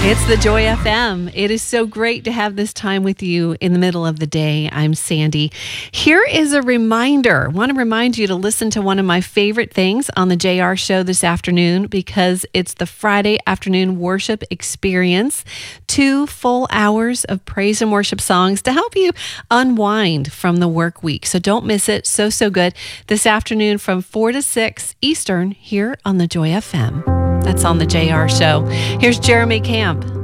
It's the Joy FM. It is so great to have this time with you in the middle of the day. I'm Sandy. Here is a reminder. I want to remind you to listen to one of my favorite things on the JR show this afternoon because it's the Friday afternoon worship experience. 2 full hours of praise and worship songs to help you unwind from the work week. So don't miss it. So good. This afternoon from 4 to 6 Eastern here on the Joy FM. That's on the JR show. Here's Jeremy Camp.